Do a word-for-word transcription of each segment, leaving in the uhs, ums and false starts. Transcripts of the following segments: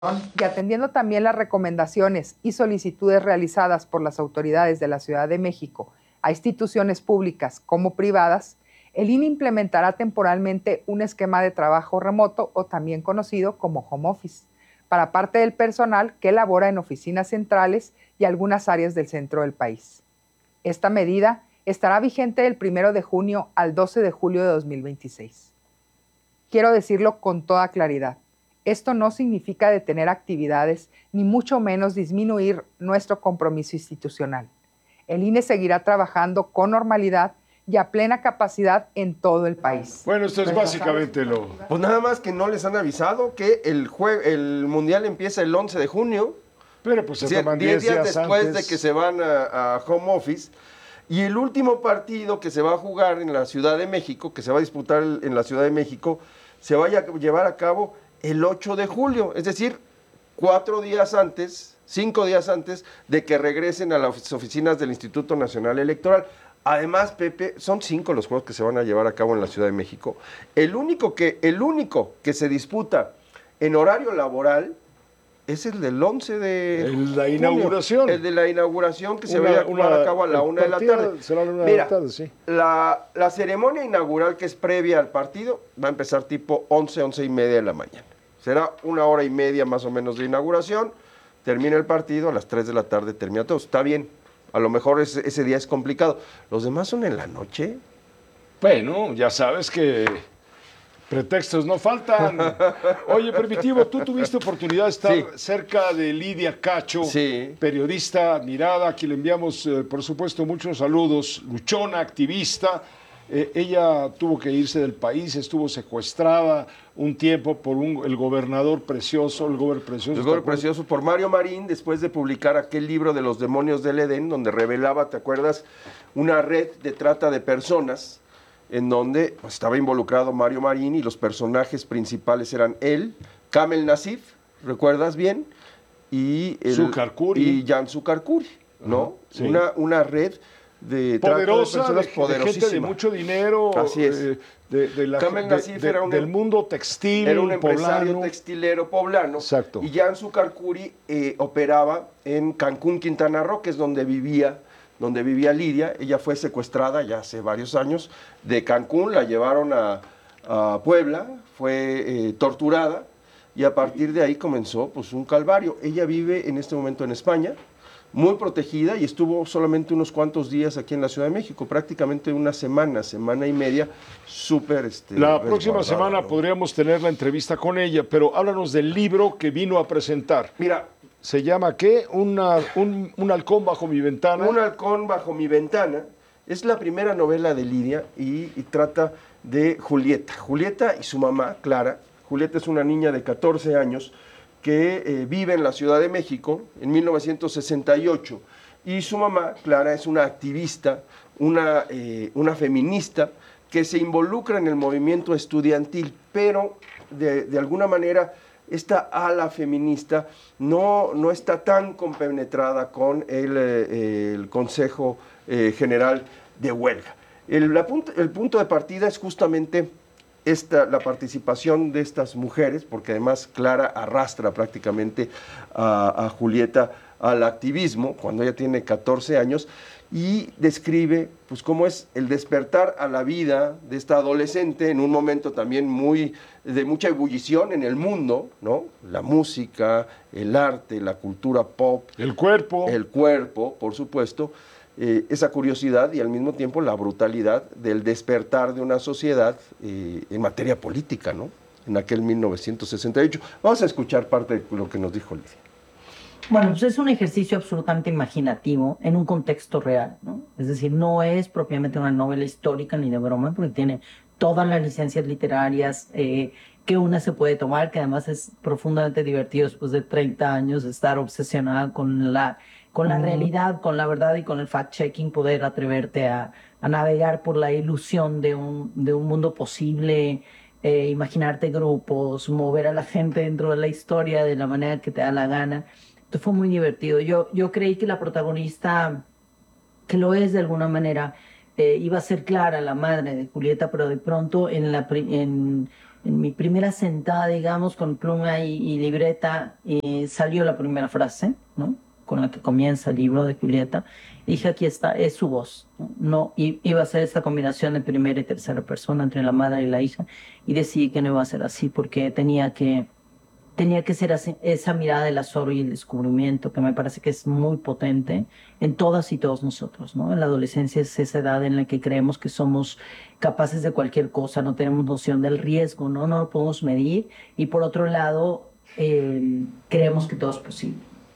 Y atendiendo también las recomendaciones y solicitudes realizadas por las autoridades de la Ciudad de México a instituciones públicas como privadas, el I N E implementará temporalmente un esquema de trabajo remoto o también conocido como home office para parte del personal que labora en oficinas centrales y algunas áreas del centro del país. Esta medida estará vigente del primero de junio al doce de julio de dos mil veintiséis. Quiero decirlo con toda claridad. Esto no significa detener actividades, ni mucho menos disminuir nuestro compromiso institucional. El I N E seguirá trabajando con normalidad y a plena capacidad en todo el país. Bueno, esto es básicamente lo... Pues nada más que no les han avisado que el, jue... el Mundial empieza el once de junio. Pero pues se sí, toman diez días, días después antes. de que se van a, a home office. Y el último partido que se va a jugar en la Ciudad de México, que se va a disputar en la Ciudad de México, se va a llevar a cabo el ocho de julio, es decir, cuatro días antes, cinco días antes de que regresen a las oficinas del Instituto Nacional Electoral. Además, Pepe, son cinco los juegos que se van a llevar a cabo en la Ciudad de México. El único que, el único que se disputa en horario laboral es el del once de el, la inauguración. Junio, el de la inauguración que una, se va a llevar a cabo a la una de la tarde. Será la una Mira, de la tarde, sí. La, la ceremonia inaugural que es previa al partido va a empezar tipo once, once y media de la mañana. Será una hora y media más o menos de inauguración. Termina el partido, a las tres de la tarde termina todo. Está bien, a lo mejor ese, ese día es complicado. ¿Los demás son en la noche? Bueno, ya sabes que pretextos no faltan. Oye, Primitivo, tú tuviste oportunidad de estar sí. cerca de Lidia Cacho, sí. periodista admirada, a quien le enviamos, eh, por supuesto, muchos saludos, luchona, activista. Eh, ella tuvo que irse del país, estuvo secuestrada un tiempo por un, el gobernador precioso, el gobernador precioso. El gobernador precioso por Mario Marín, después de publicar aquel libro de los demonios del Edén, donde revelaba, ¿te acuerdas?, una red de trata de personas, en donde pues, estaba involucrado Mario Marín y los personajes principales eran él, Kamel Nassif, ¿recuerdas bien? Y, el, Zucarcuri. y Jan Zucarcuri, ¿no? Uh-huh, sí. una, una red de poderosa, trata de personas de, poderosísima. De gente de mucho dinero. Así es. Eh, de, de la, Kamel Nassif de, era un, del mundo textil era un empresario poblano. textilero poblano. Exacto. Y Jan Zucarcuri eh, operaba en Cancún, Quintana Roo, que es donde vivía, donde vivía Lidia. Ella fue secuestrada ya hace varios años de Cancún, la llevaron a, a Puebla, fue eh, torturada y a partir de ahí comenzó pues, un calvario. Ella vive en este momento en España, muy protegida, y estuvo solamente unos cuantos días aquí en la Ciudad de México, prácticamente una semana, semana y media, súper... Este, la próxima semana ¿no? podríamos tener la entrevista con ella, pero háblanos del libro que vino a presentar. Mira... ¿Se llama qué? Una, un, un halcón bajo mi ventana. Un halcón bajo mi ventana. Es la primera novela de Lidia y, y trata de Julieta. Julieta y su mamá, Clara. Julieta es una niña de catorce años que eh, vive en la Ciudad de México en mil novecientos sesenta y ocho. Y su mamá, Clara, es una activista, una, eh, una feminista que se involucra en el movimiento estudiantil, pero de, de alguna manera esta ala feminista no, no está tan compenetrada con el, eh, el Consejo eh, General de Huelga. El, la punto, el punto de partida es justamente esta, la participación de estas mujeres, porque además Clara arrastra prácticamente a, a Julieta al activismo cuando ella tiene catorce años, y describe pues cómo es el despertar a la vida de esta adolescente en un momento también muy de mucha ebullición en el mundo, ¿no? La música, el arte, la cultura pop, el cuerpo, el cuerpo, por supuesto, eh, esa curiosidad y al mismo tiempo la brutalidad del despertar de una sociedad eh, en materia política, ¿no? En aquel mil novecientos sesenta y ocho. Vamos a escuchar parte de lo que nos dijo Lidia. Bueno, pues es un ejercicio absolutamente imaginativo en un contexto real, ¿no? Es decir, no es propiamente una novela histórica ni de broma, porque tiene todas las licencias literarias eh, que una se puede tomar, que además es profundamente divertido después de treinta años de estar obsesionada con la, con la realidad, con la verdad y con el fact-checking, poder atreverte a, a navegar por la ilusión de un, de un mundo posible, eh, imaginarte grupos, mover a la gente dentro de la historia de la manera que te da la gana. Entonces fue muy divertido. Yo, yo creí que la protagonista, que lo es de alguna manera, eh, iba a ser Clara, la madre de Julieta, pero de pronto en, la, en, en mi primera sentada, digamos, con pluma y, y libreta, eh, salió la primera frase, ¿no? Con la que comienza el libro de Julieta. Dije, aquí está, es su voz, ¿no? No, y, iba a ser esta combinación de primera y tercera persona entre la madre y la hija, y decidí que no iba a ser así, porque tenía que, tenía que ser así, esa mirada del azoro y el descubrimiento, que me parece que es muy potente en todas y todos nosotros, ¿no? En la adolescencia es esa edad en la que creemos que somos capaces de cualquier cosa, no tenemos noción del riesgo, ¿no? No lo podemos medir, y por otro lado, eh, creemos que todo es posible.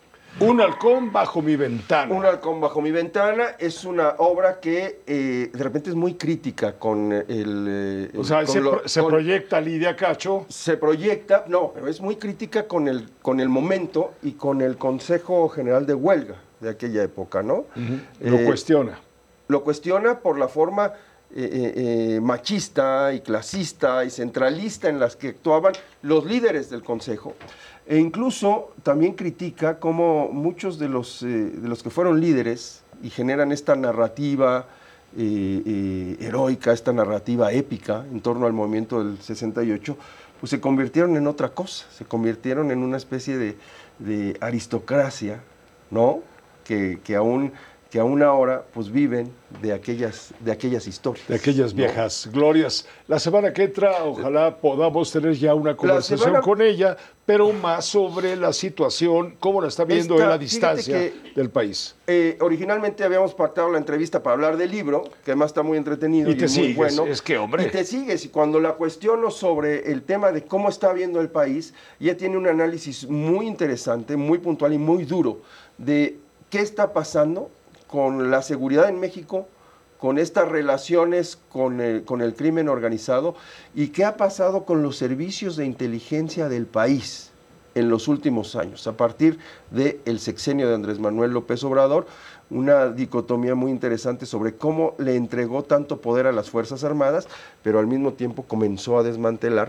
Un halcón bajo mi ventana. Un halcón bajo mi ventana es una obra que eh, de repente es muy crítica con el... eh, O sea, con se, lo- pro- se con- proyecta Lidia Cacho. se proyecta, no, pero es muy crítica con el, con el momento y con el Consejo General de Huelga de aquella época, ¿no? Lo Eh, cuestiona. Lo cuestiona por la forma eh, eh, eh, machista y clasista y centralista en las que actuaban los líderes del Consejo. E incluso también critica cómo muchos de los, eh, de los que fueron líderes y generan esta narrativa eh, eh, heroica, esta narrativa épica en torno al movimiento del sesenta y ocho, pues se convirtieron en otra cosa, se convirtieron en una especie de, de aristocracia, ¿no? Que, que aún... que aún ahora pues viven de aquellas, de aquellas historias. De aquellas ¿no? viejas glorias. La semana que entra, ojalá podamos tener ya una conversación semana- con ella, pero más sobre la situación, cómo la está viendo Esta- en la fíjate distancia que- del país. Eh, originalmente habíamos pactado la entrevista para hablar del libro, que además está muy entretenido Y y, te muy sigues, bueno. es que, hombre. Y te sigues, y cuando la cuestiono sobre el tema de cómo está viendo el país, ella tiene un análisis muy interesante, muy puntual y muy duro de qué está pasando con la seguridad en México, con estas relaciones con el, con el crimen organizado y qué ha pasado con los servicios de inteligencia del país en los últimos años, a partir del sexenio de Andrés Manuel López Obrador, una dicotomía muy interesante sobre cómo le entregó tanto poder a las Fuerzas Armadas, pero al mismo tiempo comenzó a desmantelar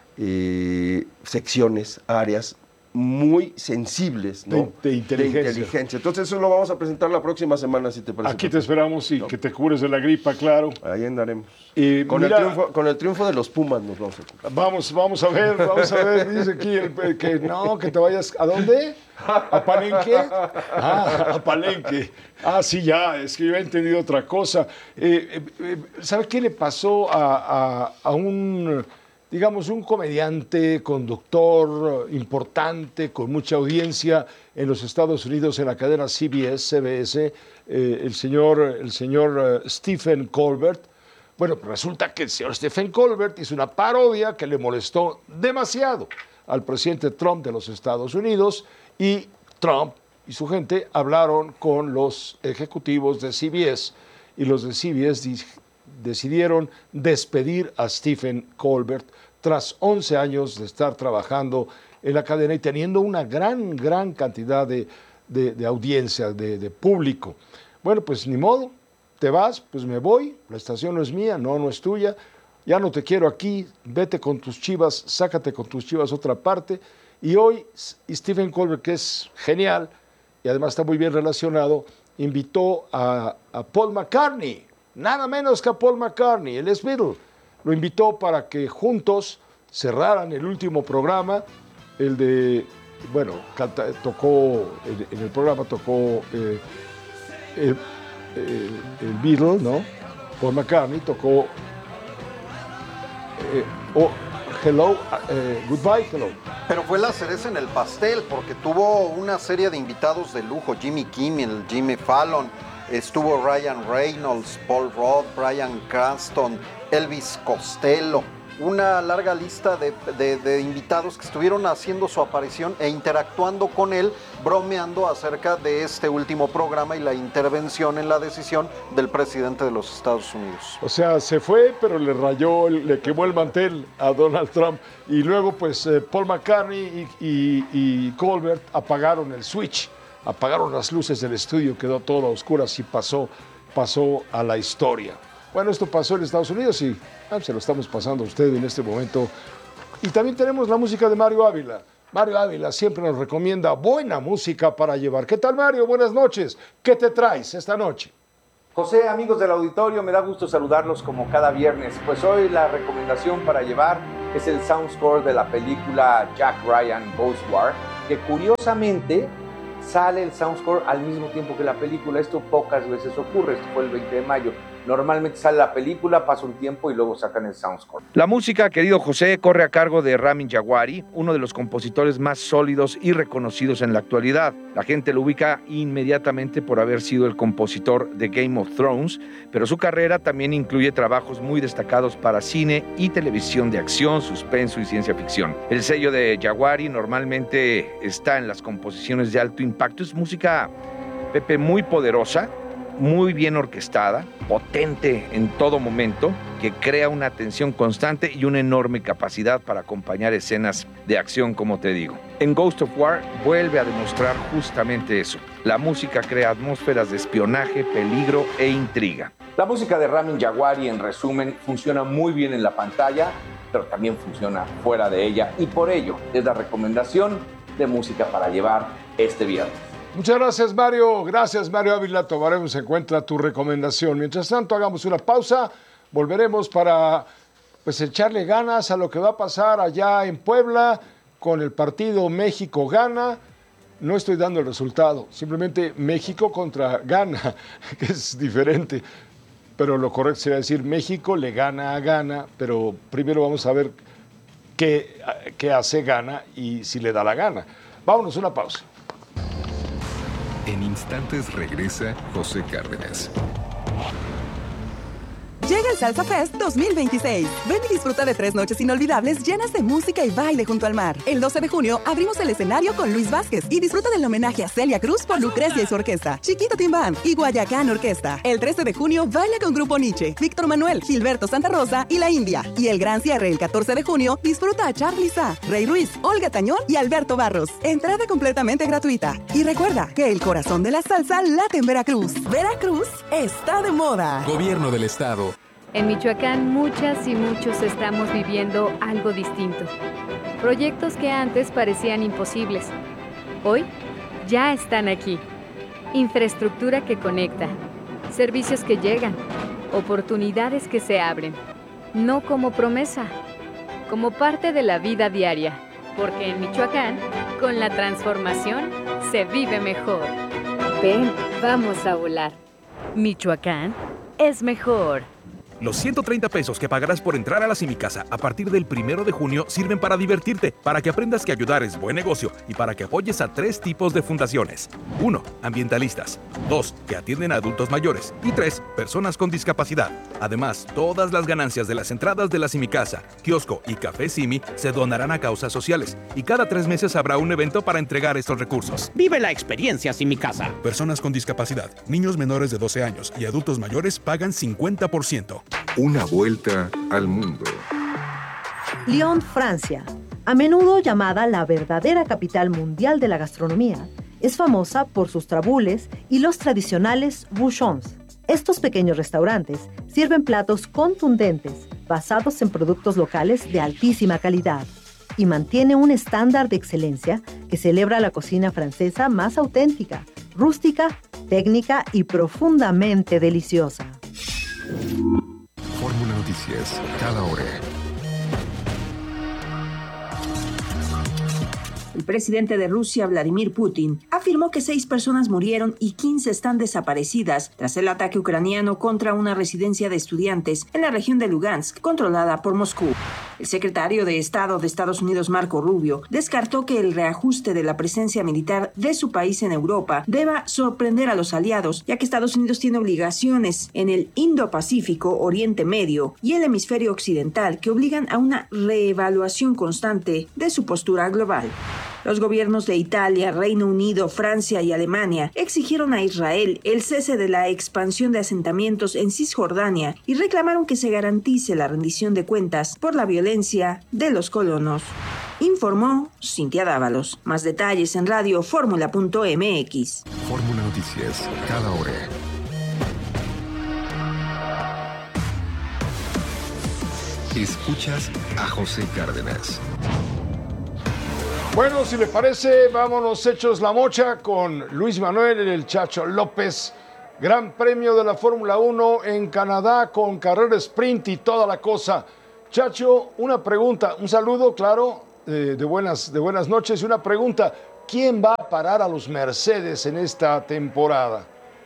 eh, secciones, áreas muy sensibles, ¿no? De- de inteligencia. inteligencia. Entonces eso lo vamos a presentar la próxima semana, si te parece. Aquí te esperamos y que te cures de la gripa, claro. Ahí andaremos. Y Con, mira, el triunfo, con el triunfo de los Pumas nos vamos a ocupar. Vamos, vamos a ver, vamos a ver. Dice aquí el- que no, que te vayas. ¿A dónde? ¿A Palenque? Ah, a Palenque. Ah, sí, ya, es que yo he entendido otra cosa. Eh, eh, eh, ¿Sabe qué le pasó a, a- a un, digamos, un comediante, conductor importante, con mucha audiencia en los Estados Unidos en la cadena C B S, C B S, eh, el señor, el señor eh, Stephen Colbert? Bueno, resulta que el señor Stephen Colbert hizo una parodia que le molestó demasiado al presidente Trump de los Estados Unidos, y Trump y su gente hablaron con los ejecutivos de C B S, y los de C B S di- decidieron despedir a Stephen Colbert tras once años de estar trabajando en la cadena y teniendo una gran, gran cantidad de, de- de audiencia, de, de público. Bueno, pues ni modo, te vas, pues me voy, la estación no es mía, no, no es tuya, ya no te quiero aquí, vete con tus chivas, sácate con tus chivas a otra parte. Y hoy S- Stephen Colbert, que es genial y además está muy bien relacionado, invitó a, a Paul McCartney, nada menos que a Paul McCartney, el ex Beatle. Lo invitó para que juntos cerraran el último programa, el de, bueno, canta- tocó, en, en el programa tocó eh, el, el- el Beatle, ¿no? Paul McCartney tocó eh, oh, Hello, eh, Goodbye, Hello. Pero fue la cereza en el pastel, porque tuvo una serie de invitados de lujo: Jimmy Kimmel, Jimmy Fallon, estuvo Ryan Reynolds, Paul Rudd, Bryan Cranston, Elvis Costello, una larga lista de, de- de invitados que estuvieron haciendo su aparición e interactuando con él, bromeando acerca de este último programa y la intervención en la decisión del presidente de los Estados Unidos. O sea, se fue, pero le rayó, el- le quemó el mantel a Donald Trump. Y luego, pues, eh, Paul McCartney y, y- y Colbert apagaron el switch, apagaron las luces del estudio, quedó todo a oscuras y pasó, pasó a la historia. Bueno, esto pasó en Estados Unidos y ah, se lo estamos pasando a usted en este momento. Y también tenemos la música de Mario Ávila. Mario Ávila siempre nos recomienda buena música para llevar. ¿Qué tal, Mario? Buenas noches. ¿Qué te traes esta noche? José, amigos del auditorio, me da gusto saludarlos como cada viernes. Pues hoy la recomendación para llevar es el soundscore de la película Jack Ryan Ghost War, que curiosamente sale el soundscore al mismo tiempo que la película. Esto pocas veces ocurre, esto fue el veinte de mayo. Normalmente sale la película, pasa un tiempo y luego sacan el soundscore. La música, querido José, corre a cargo de Ramin Djawadi, uno de los compositores más sólidos y reconocidos en la actualidad. La gente lo ubica inmediatamente por haber sido el compositor de Game of Thrones, pero su carrera también incluye trabajos muy destacados para cine y televisión de acción, suspenso y ciencia ficción. El sello de Djawadi normalmente está en las composiciones de alto impacto. Es música, Pepe, muy poderosa, muy bien orquestada, potente en todo momento, que crea una tensión constante y una enorme capacidad para acompañar escenas de acción, como te digo. En Ghost of War vuelve a demostrar justamente eso. La música crea atmósferas de espionaje, peligro e intriga. La música de Ramin Djawadi, en resumen, funciona muy bien en la pantalla, pero también funciona fuera de ella, y por ello es la recomendación de música para llevar este viernes. Muchas gracias, Mario. Gracias, Mario Ávila. Tomaremos en cuenta tu recomendación. Mientras tanto, hagamos una pausa. Volveremos para pues, echarle ganas a lo que va a pasar allá en Puebla con el partido México-Ghana. No estoy dando el resultado. Simplemente México contra Ghana, que es diferente. Pero lo correcto sería decir México le gana a Ghana. Pero primero vamos a ver qué, qué hace Ghana y si le da la gana. Vámonos, una pausa. En instantes regresa José Cárdenas. Llega el Salsa Fest dos mil veintiséis. Ven y disfruta de tres noches inolvidables llenas de música y baile junto al mar. El doce de junio abrimos el escenario con Luis Vázquez y disfruta del homenaje a Celia Cruz por Lucrecia y su orquesta, Chiquito Timbán y Guayacán Orquesta. El trece de junio baila con Grupo Nietzsche, Víctor Manuel, Gilberto Santa Rosa y La India. Y el gran cierre el catorce de junio disfruta a Charly Sá, Rey Ruiz, Olga Tañón y Alberto Barros. Entrada completamente gratuita. Y recuerda que el corazón de la salsa late en Veracruz. Veracruz está de moda. Gobierno del Estado. En Michoacán, muchas y muchos estamos viviendo algo distinto. Proyectos que antes parecían imposibles, hoy ya están aquí. Infraestructura que conecta, servicios que llegan, oportunidades que se abren. No como promesa, como parte de la vida diaria. Porque en Michoacán, con la transformación, se vive mejor. Ven, vamos a volar. Michoacán es mejor. Los ciento treinta pesos que pagarás por entrar a la Simicasa a partir del primero de junio sirven para divertirte, para que aprendas que ayudar es buen negocio y para que apoyes a tres tipos de fundaciones. uno. Ambientalistas. dos. Que atienden a adultos mayores. Y tres. Personas con discapacidad. Además, todas las ganancias de las entradas de la Simicasa, kiosco y Café Simi se donarán a causas sociales. Y cada tres meses habrá un evento para entregar estos recursos. Vive la experiencia Simicasa. Personas con discapacidad, niños menores de doce años y adultos mayores pagan cincuenta por ciento. Una vuelta al mundo. Lyon, Francia, a menudo llamada la verdadera capital mundial de la gastronomía, es famosa por sus trabules y los tradicionales bouchons. Estos pequeños restaurantes sirven platos contundentes, basados en productos locales de altísima calidad, y mantiene un estándar de excelencia que celebra la cocina francesa más auténtica, rústica, técnica y profundamente deliciosa. Fórmula Noticias, cada hora. El presidente de Rusia, Vladimir Putin, afirmó que seis personas murieron y quince están desaparecidas tras el ataque ucraniano contra una residencia de estudiantes en la región de Lugansk, controlada por Moscú. El secretario de Estado de Estados Unidos, Marco Rubio, descartó que el reajuste de la presencia militar de su país en Europa deba sorprender a los aliados, ya que Estados Unidos tiene obligaciones en el Indo-Pacífico, Oriente Medio y el hemisferio occidental que obligan a una reevaluación constante de su postura global. Los gobiernos de Italia, Reino Unido, Francia y Alemania exigieron a Israel el cese de la expansión de asentamientos en Cisjordania y reclamaron que se garantice la rendición de cuentas por la violencia de los colonos. Informó Cintia Dávalos. Más detalles en radio fórmula punto m x. Fórmula Noticias, cada hora. Escuchas a José Cárdenas. Bueno, si le parece, vámonos hechos la mocha con Luis Manuel el Chacho López. Gran Premio de la Fórmula uno en Canadá con carrera sprint y toda la cosa. Chacho, una pregunta, un saludo, claro, eh, de, buenas, de buenas noches. Una pregunta, ¿quién va a parar a los Mercedes en esta temporada?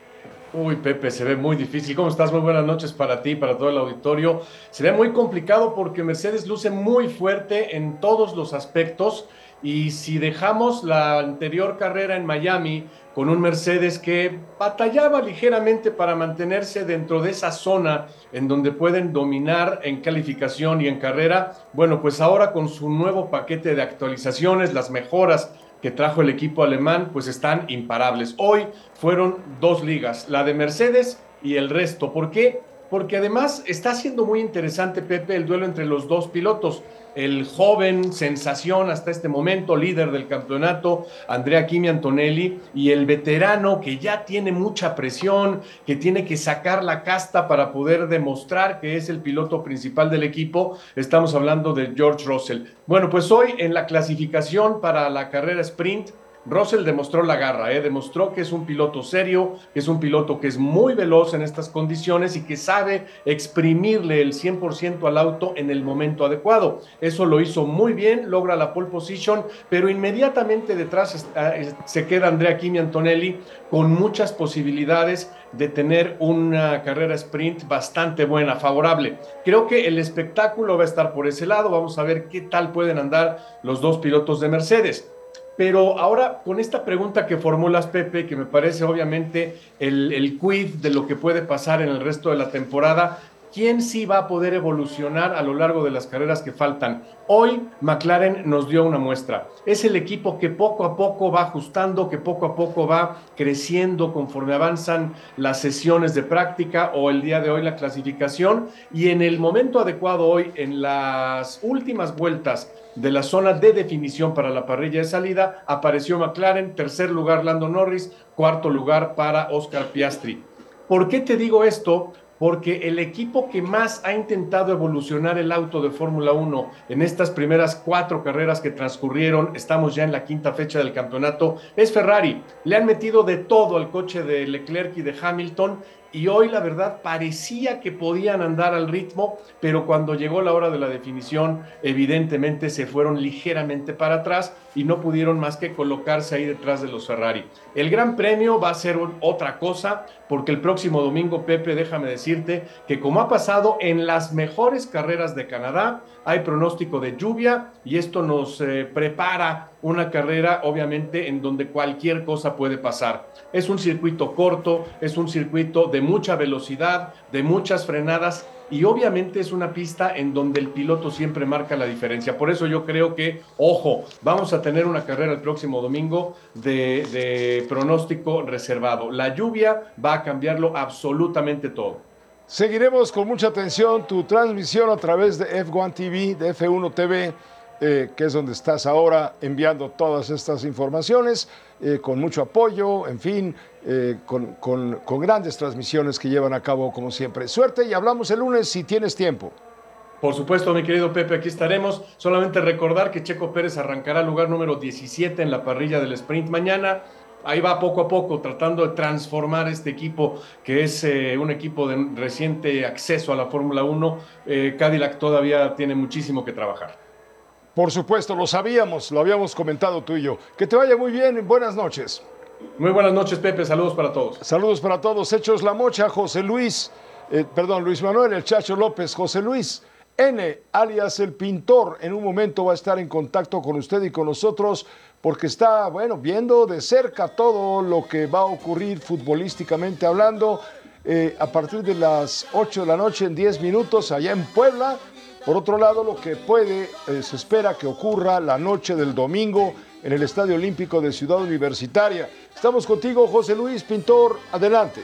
Uy, Pepe, se ve muy difícil. ¿Cómo estás? Muy buenas noches para ti, para todo el auditorio. Se ve muy complicado porque Mercedes luce muy fuerte en todos los aspectos. Y si dejamos la anterior carrera en Miami con un Mercedes que batallaba ligeramente para mantenerse dentro de esa zona en donde pueden dominar en calificación y en carrera, bueno, pues ahora con su nuevo paquete de actualizaciones, las mejoras que trajo el equipo alemán, pues están imparables. Hoy fueron dos ligas, la de Mercedes y el resto. ¿Por qué? Porque además está siendo muy interesante, Pepe, el duelo entre los dos pilotos. El joven sensación hasta este momento, líder del campeonato, Andrea Kimi Antonelli, y el veterano que ya tiene mucha presión, que tiene que sacar la casta para poder demostrar que es el piloto principal del equipo. Estamos hablando de George Russell. Bueno, pues hoy en la clasificación para la carrera sprint, Russell demostró la garra, ¿eh? demostró que es un piloto serio, que es un piloto que es muy veloz en estas condiciones y que sabe exprimirle el cien por ciento al auto en el momento adecuado. Eso lo hizo muy bien, logra la pole position, pero inmediatamente detrás está, se queda Andrea Kimi Antonelli con muchas posibilidades de tener una carrera sprint bastante buena, favorable. Creo que el espectáculo va a estar por ese lado, vamos a ver qué tal pueden andar los dos pilotos de Mercedes. Pero ahora, con esta pregunta que formulas, Pepe, que me parece obviamente el, el quiz de lo que puede pasar en el resto de la temporada, ¿quién sí va a poder evolucionar a lo largo de las carreras que faltan? Hoy McLaren nos dio una muestra. Es el equipo que poco a poco va ajustando, que poco a poco va creciendo conforme avanzan las sesiones de práctica o el día de hoy la clasificación. Y en el momento adecuado hoy, en las últimas vueltas de la zona de definición para la parrilla de salida, apareció McLaren, tercer lugar Lando Norris, cuarto lugar para Oscar Piastri. ¿Por qué te digo esto? Porque el equipo que más ha intentado evolucionar el auto de Fórmula uno en estas primeras cuatro carreras que transcurrieron, estamos ya en la quinta fecha del campeonato, es Ferrari. Le han metido de todo al coche de Leclerc y de Hamilton, y hoy la verdad parecía que podían andar al ritmo, pero cuando llegó la hora de la definición, evidentemente se fueron ligeramente para atrás y no pudieron más que colocarse ahí detrás de los Ferrari. El Gran Premio va a ser otra cosa, porque el próximo domingo, Pepe, déjame decirte que como ha pasado en las mejores carreras de Canadá, hay pronóstico de lluvia y esto nos eh, prepara una carrera, obviamente, en donde cualquier cosa puede pasar. Es un circuito corto, es un circuito de mucha velocidad, de muchas frenadas, y obviamente es una pista en donde el piloto siempre marca la diferencia. Por eso yo creo que, ojo, vamos a tener una carrera el próximo domingo de, de pronóstico reservado. La lluvia va a cambiarlo absolutamente todo. Seguiremos con mucha atención tu transmisión a través de F uno T V, de F uno T V, eh, que es donde estás ahora enviando todas estas informaciones, eh, con mucho apoyo, en fin, eh, con, con, con grandes transmisiones que llevan a cabo como siempre. Suerte y hablamos el lunes si tienes tiempo. Por supuesto, mi querido Pepe, aquí estaremos. Solamente recordar que Checo Pérez arrancará lugar número diecisiete en la parrilla del sprint mañana. Ahí va poco a poco tratando de transformar este equipo que es eh, un equipo de reciente acceso a la Fórmula uno. Eh, Cadillac todavía tiene muchísimo que trabajar. Por supuesto, lo sabíamos, lo habíamos comentado tú y yo. Que te vaya muy bien, buenas noches. Muy buenas noches, Pepe, saludos para todos. Saludos para todos. Hechos La Mocha, José Luis, eh, perdón, Luis Manuel, el Chacho López, José Luis N, alias El Pintor, en un momento va a estar en contacto con usted y con nosotros porque está, bueno, viendo de cerca todo lo que va a ocurrir futbolísticamente hablando eh, a partir de las ocho de la noche en diez minutos allá en Puebla. Por otro lado, lo que puede, eh, se espera que ocurra la noche del domingo en el Estadio Olímpico de Ciudad Universitaria. Estamos contigo, José Luis Pintor, adelante.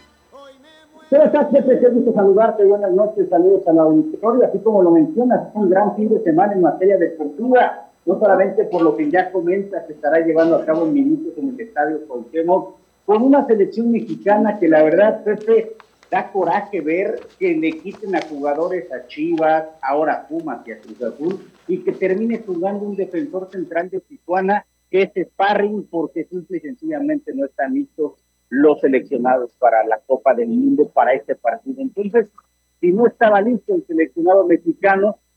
¿Cómo estás, Pepe? Qué gusto saludarte, buenas noches, saludos a la auditorio, así como lo mencionas, un gran fin de semana en materia deportiva, no solamente por lo que ya comenta, se estará llevando a cabo en minutos en el Estadio Cuauhtémoc, con una selección mexicana que la verdad, Pepe, da coraje ver que le quiten a jugadores a Chivas, ahora a Pumas y a Cruz Azul, y que termine jugando un defensor central de Tijuana, que es sparring, porque simple y sencillamente no están listos los seleccionados para la Copa del Mundo, para este partido. Entonces, si no estaba listo el seleccionado mexicano,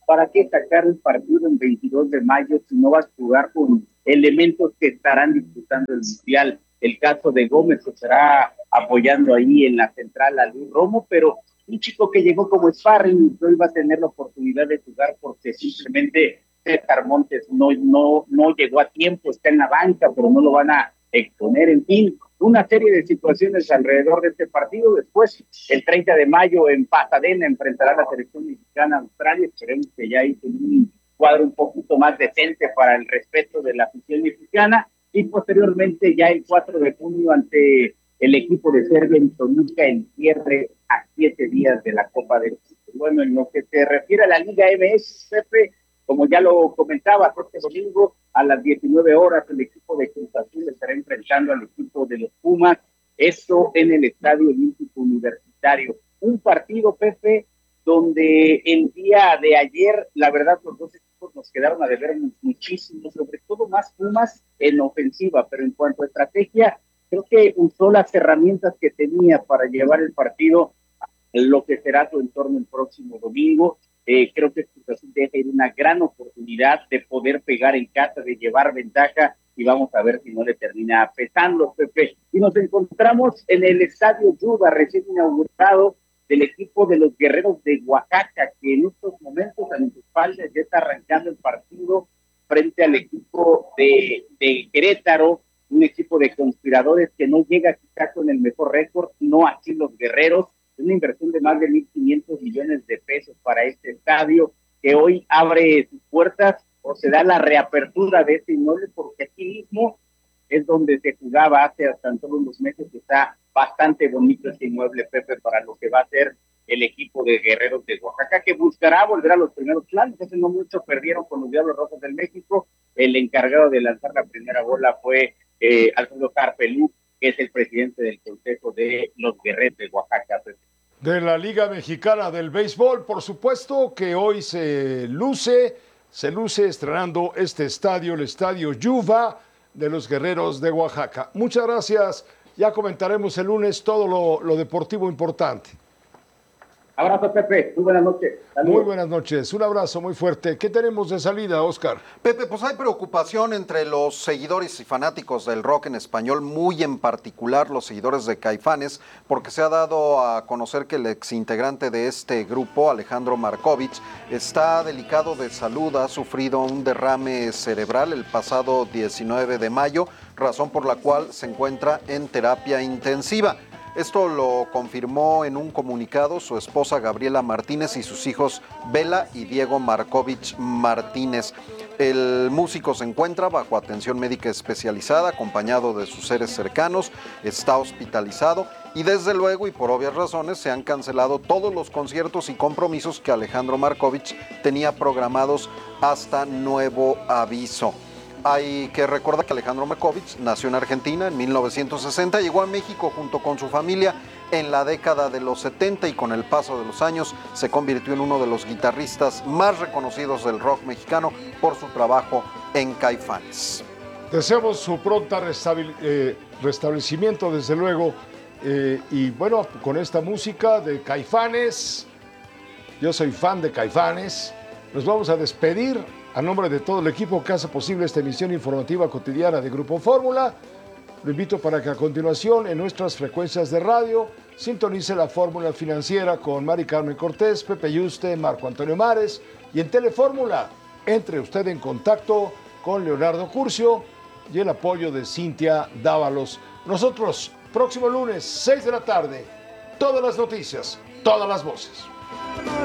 ¿para qué sacar un partido en veintidós de mayo si no vas a jugar con elementos que estarán disputando el Mundial? El caso de Gómez que estará apoyando ahí en la central a Luis Romo, pero un chico que llegó como sparring y que hoy va a tener la oportunidad de jugar porque simplemente César Montes no, no, no llegó a tiempo, está en la banca, pero no lo van a exponer. En fin, una serie de situaciones alrededor de este partido. Después, el treinta de mayo en Pasadena enfrentará la selección mexicana a Australia. Esperemos que ya hice un cuadro un poquito más decente para el respeto de la afición mexicana. Y posteriormente, ya el cuatro de junio, ante el equipo de Serbia en Toluca, el cierre a siete días de la Copa del Mundo. Bueno, en lo que se refiere a la Liga M X, Pepe, como ya lo comentaba, este domingo a las diecinueve horas el equipo de Cruz Azul estará enfrentando al equipo de los Pumas, esto en el Estadio Olímpico Universitario. Un partido, Pepe, donde el día de ayer, la verdad, los dos equipos nos quedaron a deber muchísimo, sobre todo más Pumas en ofensiva, pero en cuanto a estrategia, creo que usó las herramientas que tenía para llevar el partido a lo que será su entorno el próximo domingo. Eh, creo que Cruz Azul deja ir una gran oportunidad de poder pegar en casa, de llevar ventaja, y vamos a ver si no le termina pesando, Pepe. Y nos encontramos en el Estadio Yuba, recién inaugurado, del equipo de los Guerreros de Oaxaca, que en estos momentos a mis espaldas ya está arrancando el partido frente al equipo de, de Querétaro, un equipo de conspiradores que no llega quizá con el mejor récord, no así los Guerreros. Una inversión de más de mil quinientos millones de pesos para este estadio, que hoy abre sus puertas o se da la reapertura de este inmueble, porque aquí mismo es donde se jugaba hace hasta todos los meses, que está bastante bonito este inmueble, Pepe, para lo que va a ser el equipo de Guerreros de Oaxaca, que buscará volver a los primeros planos. Hace no mucho perdieron con los Diablos Rojos del México. El encargado de lanzar la primera bola fue eh, Alfredo Carpelú, que es el presidente del Consejo de los Guerreros de Oaxaca, Pepe. De la Liga Mexicana del Béisbol, por supuesto, que hoy se luce, se luce estrenando este estadio, el Estadio Yuba de los Guerreros de Oaxaca. Muchas gracias. Ya comentaremos el lunes todo lo, lo deportivo importante. Abrazo, Pepe. Muy buenas noches. Saludos. Muy buenas noches. Un abrazo muy fuerte. ¿Qué tenemos de salida, Oscar? Pepe, pues hay preocupación entre los seguidores y fanáticos del rock en español, muy en particular los seguidores de Caifanes, porque se ha dado a conocer que el exintegrante de este grupo, Alejandro Markovich, está delicado de salud, ha sufrido un derrame cerebral el pasado diecinueve de mayo, razón por la cual se encuentra en terapia intensiva. Esto lo confirmó en un comunicado su esposa Gabriela Martínez y sus hijos Bela y Diego Markovich Martínez. El músico se encuentra bajo atención médica especializada, acompañado de sus seres cercanos, está hospitalizado y desde luego y por obvias razones se han cancelado todos los conciertos y compromisos que Alejandro Markovich tenía programados hasta nuevo aviso. Hay que recordar que Alejandro Markovich nació en Argentina en mil novecientos sesenta, llegó a México junto con su familia en la década de los setenta y con el paso de los años se convirtió en uno de los guitarristas más reconocidos del rock mexicano por su trabajo en Caifanes. Deseamos su pronta restabil- eh, restablecimiento, desde luego, eh, y bueno, con esta música de Caifanes, yo soy fan de Caifanes, nos vamos a despedir. A nombre de todo el equipo que hace posible esta emisión informativa cotidiana de Grupo Fórmula, lo invito para que a continuación en nuestras frecuencias de radio sintonice la Fórmula Financiera con Mari Carmen Cortés, Pepe Yuste, Marco Antonio Mares, y en Telefórmula entre usted en contacto con Leonardo Curcio y el apoyo de Cintia Dávalos. Nosotros, próximo lunes, seis de la tarde, todas las noticias, todas las voces.